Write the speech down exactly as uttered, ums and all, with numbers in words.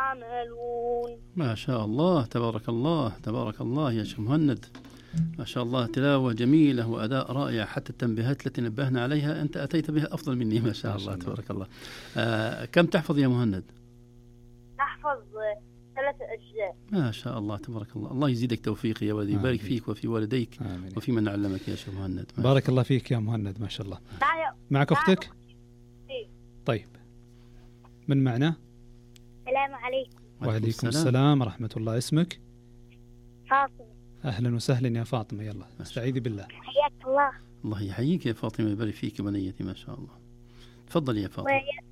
تعملون. ما شاء الله، تبارك الله تبارك الله يا شيخ مهند، ما شاء الله، تلاوة جميلة وأداء رائع، حتى التنبيهات التي نبهنا عليها أنت أتيت بها أفضل مني، ما شاء الله تبارك الله. آه كم تحفظ يا مهند؟ أحفظ ثلاث أجزاء. ما شاء الله تبارك الله، الله يزيدك توفيق يا ولدي، يبارك فيك وفي والديك آمين. وفي من علمك يا شيخ مهند. بارك الله فيك يا مهند، ما شاء الله. معك أختك؟ طيب، من معنا؟ السلام عليكم. وعليكم السلام ورحمة الله. اسمك؟ فاطمة. أهلا وسهلا يا فاطمة، يلا استعيذي بالله. حياك الله. الله يحييك يا فاطمة، يبارك فيك بنيتي، ما شاء الله. تفضل يا فاطمة.